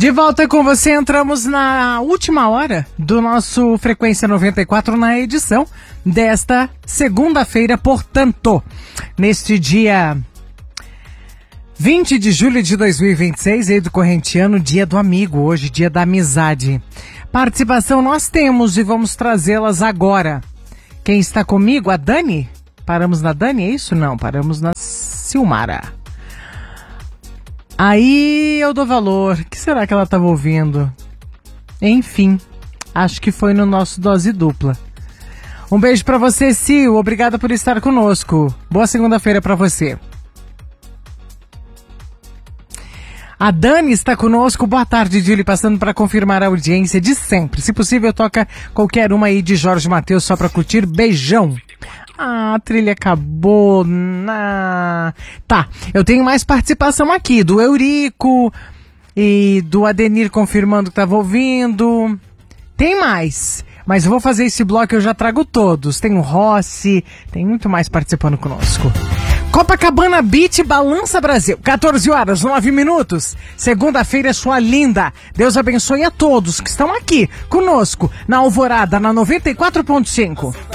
De volta com você, entramos na última hora do nosso Frequência 94 na edição desta segunda-feira, portanto, neste dia 20 de julho de 2026, aí do correntiano, dia do amigo, hoje dia da amizade. Participação nós temos e vamos trazê-las agora. Quem está comigo? A Dani? Paramos na Dani, é isso? Não, paramos na Silmara. Aí eu dou valor. O que será que ela estava ouvindo? Enfim, acho que foi no nosso Dose Dupla. Um beijo pra você, Sil. Obrigada por estar conosco. Boa segunda-feira pra você. A Dani está conosco. Boa tarde, Dili. Passando para confirmar a audiência de sempre. Se possível, toca qualquer uma aí de Jorge Mateus só pra curtir. Beijão. Ah, a trilha acabou. Tá, eu tenho mais participação aqui, do Eurico e do Adenir confirmando que estava ouvindo. Tem mais, mas eu vou fazer esse bloco e eu já trago todos. Tem o Rossi, tem muito mais participando conosco. Copacabana Beach Balança Brasil, 14 horas, 9 minutos. Segunda-feira, sua linda. Deus abençoe a todos que estão aqui conosco na Alvorada, na 94.5.